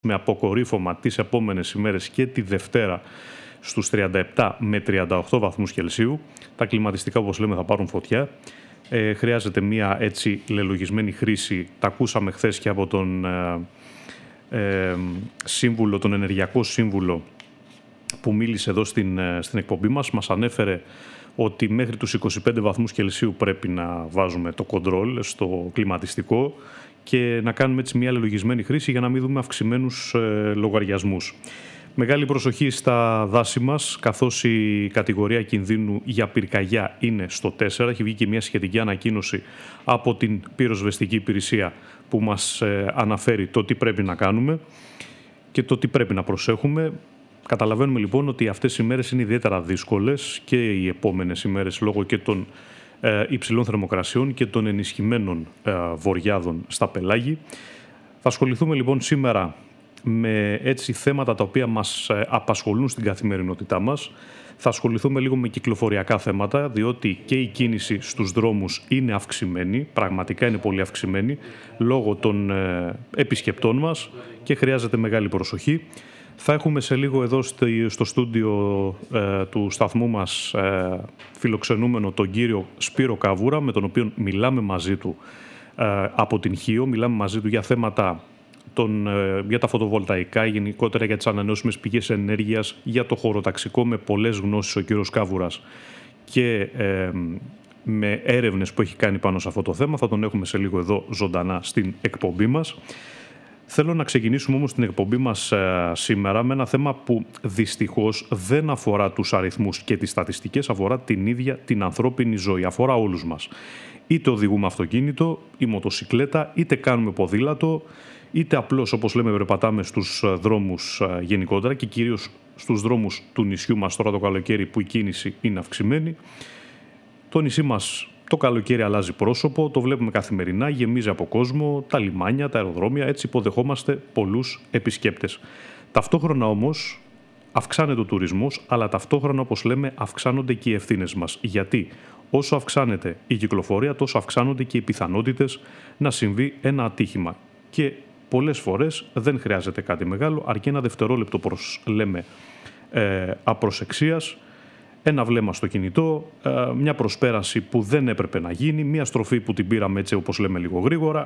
με αποκορύφωμα τις επόμενες ημέρες και τη Δευτέρα στους 37 με 38 βαθμούς Κελσίου. Τα κλιματιστικά, όπως λέμε, θα πάρουν φωτιά. Χρειάζεται μια έτσι λελογισμένη χρήση. Τα ακούσαμε χθες και από τον σύμβουλο, τον ενεργειακό σύμβουλο που μίλησε εδώ στην εκπομπή μας. Μας ανέφερε ότι μέχρι τους 25 βαθμούς Κελσίου πρέπει να βάζουμε το κοντρόλ στο κλιματιστικό και να κάνουμε έτσι μια αλληλογισμένη χρήση για να μην δούμε αυξημένους λογαριασμούς. Μεγάλη προσοχή στα δάση μας, καθώς η κατηγορία κινδύνου για πυρκαγιά είναι στο 4. Έχει βγει και μια σχετική ανακοίνωση από την πυροσβεστική υπηρεσία που μας αναφέρει το τι πρέπει να κάνουμε και το τι πρέπει να προσέχουμε. Καταλαβαίνουμε λοιπόν ότι αυτές οι ημέρες είναι ιδιαίτερα δύσκολες και οι επόμενες ημέρες λόγω και των υψηλών θερμοκρασιών και των ενισχυμένων βοριάδων στα πελάγη. Θα ασχοληθούμε λοιπόν σήμερα με έτσι θέματα τα οποία μας απασχολούν στην καθημερινότητά μας. Θα ασχοληθούμε λίγο με κυκλοφοριακά θέματα, διότι και η κίνηση στους δρόμους είναι αυξημένη, πραγματικά είναι πολύ αυξημένη, λόγω των επισκεπτών μας και χρειάζεται μεγάλη προσοχή. Θα έχουμε σε λίγο εδώ στο στούντιο του σταθμού μας φιλοξενούμενο τον κύριο Σπύρο Καβούρα, με τον οποίο μιλάμε μαζί του από την ΧΙΟ. Μιλάμε μαζί του για θέματα για τα φωτοβολταϊκά, γενικότερα για τις ανανεώσιμες πηγές ενέργειας, για το χωροταξικό, με πολλές γνώσεις ο κύριος Καβούρας και με έρευνες που έχει κάνει πάνω σε αυτό το θέμα. Θα τον έχουμε σε λίγο εδώ ζωντανά στην εκπομπή μας. Θέλω να ξεκινήσουμε όμως την εκπομπή μας σήμερα με ένα θέμα που δυστυχώς δεν αφορά τους αριθμούς και τις στατιστικές, αφορά την ίδια την ανθρώπινη ζωή, αφορά όλους μας. Είτε οδηγούμε αυτοκίνητο ή μοτοσικλέτα, είτε κάνουμε ποδήλατο, είτε απλώς, όπως λέμε, περπατάμε στους δρόμους γενικότερα και κυρίως στους δρόμους του νησιού μας τώρα το καλοκαίρι που η κίνηση είναι αυξημένη. Το νησί μας το καλοκαίρι αλλάζει πρόσωπο, το βλέπουμε καθημερινά, γεμίζει από κόσμο, τα λιμάνια, τα αεροδρόμια, έτσι υποδεχόμαστε πολλούς επισκέπτες. Ταυτόχρονα όμως αυξάνεται ο τουρισμός, αλλά ταυτόχρονα, όπως λέμε, αυξάνονται και οι ευθύνες μας. Γιατί όσο αυξάνεται η κυκλοφορία, τόσο αυξάνονται και οι πιθανότητες να συμβεί ένα ατύχημα. Και πολλές φορές δεν χρειάζεται κάτι μεγάλο, αρκεί ένα δευτερόλεπτο απροσεξίας, ένα βλέμμα στο κινητό, μια προσπέραση που δεν έπρεπε να γίνει, μια στροφή που την πήραμε έτσι όπως λέμε λίγο γρήγορα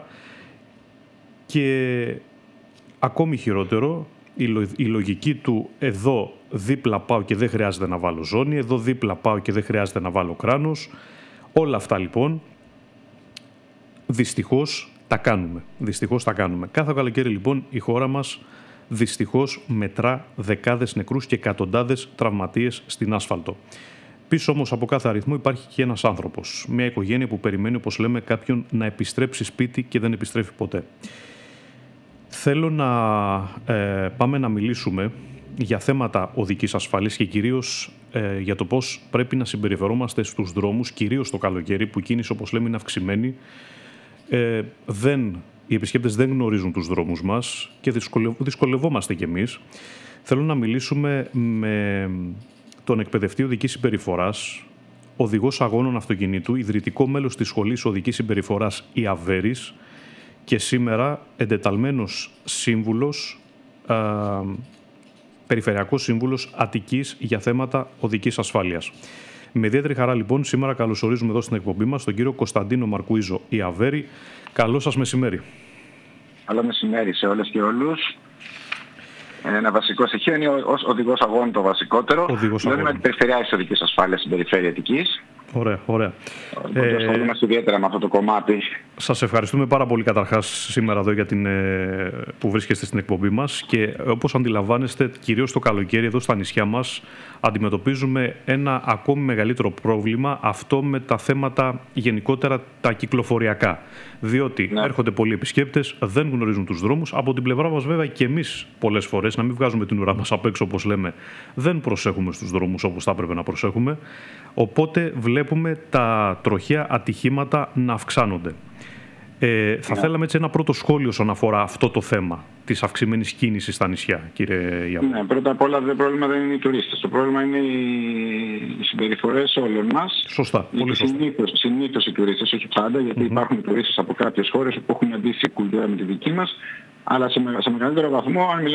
και ακόμη χειρότερο η λογική του εδώ δίπλα πάω και δεν χρειάζεται να βάλω ζώνη, εδώ δίπλα πάω και δεν χρειάζεται να βάλω κράνος. Όλα αυτά λοιπόν δυστυχώς τα κάνουμε. Κάθε καλοκαίρι λοιπόν η χώρα μας δυστυχώς μετρά δεκάδες νεκρούς και εκατοντάδες τραυματίες στην άσφαλτο. Πίσω όμως από κάθε αριθμό υπάρχει και ένας άνθρωπος. Μια οικογένεια που περιμένει, όπως λέμε, κάποιον να επιστρέψει σπίτι και δεν επιστρέφει ποτέ. Θέλω να πάμε να μιλήσουμε για θέματα οδικής ασφάλειας και κυρίως για το πώς πρέπει να συμπεριφερόμαστε στους δρόμους, κυρίως το καλοκαίρι που η κίνηση, όπως λέμε, είναι αυξημένη. Οι επισκέπτες δεν γνωρίζουν τους δρόμους μας και δυσκολευόμαστε κι εμείς. Θέλω να μιλήσουμε με τον εκπαιδευτή οδικής συμπεριφοράς, οδηγός αγώνων αυτοκινήτου, ιδρυτικό μέλος της Σχολής Οδικής Συμπεριφοράς η Αβέρης και σήμερα εντεταλμένος σύμβουλος, περιφερειακός σύμβουλος Αττικής για θέματα οδικής ασφάλειας. Με ιδιαίτερη χαρά λοιπόν σήμερα καλωσορίζουμε εδώ στην εκπομπή μας τον κύριο Κωνσταντίνο Μαρκουίζο η Αβέρη. Καλό σας μεσημέρι. Καλό μεσημέρι σε όλες και όλους. Ένα βασικό στοιχείο είναι ως οδηγός αγώνων το βασικότερο. Λέμε την περιφερειά της οδικής ασφάλειας στην περιφέρεια Αττικής. Ωραία. Ασχολούμαστε ιδιαίτερα με αυτό το κομμάτι. Σας ευχαριστούμε πάρα πολύ καταρχάς σήμερα εδώ για που βρίσκεστε στην εκπομπή μας και όπως αντιλαμβάνεστε κυρίως το καλοκαίρι εδώ στα νησιά μας αντιμετωπίζουμε ένα ακόμη μεγαλύτερο πρόβλημα, αυτό με τα θέματα γενικότερα τα κυκλοφοριακά. Διότι έρχονται πολλοί επισκέπτες, δεν γνωρίζουν τους δρόμους. Από την πλευρά μας βέβαια και εμείς πολλές φορές, να μην βγάζουμε την ουρά μας απ' έξω όπως λέμε, δεν προσέχουμε στους δρόμους όπως θα έπρεπε να προσέχουμε. Οπότε βλέπουμε τα τροχαία ατυχήματα να αυξάνονται. Θα θέλαμε έτσι ένα πρώτο σχόλιο όσον αφορά αυτό το θέμα της αυξημένης κίνησης στα νησιά, κύριε Ιαβού. Ναι, πρώτα απ' όλα το πρόβλημα δεν είναι οι τουρίστες. Το πρόβλημα είναι οι συμπεριφορές όλων μας. Σωστά, πολύ σωστά. Συνήθως οι τουρίστες, όχι πάντα, γιατί υπάρχουν τουρίστες από κάποιες χώρες που έχουν αντίστοιχη κουλτούρα με τη δική μας αλλά σε μεγαλύτερο βαθμό, αν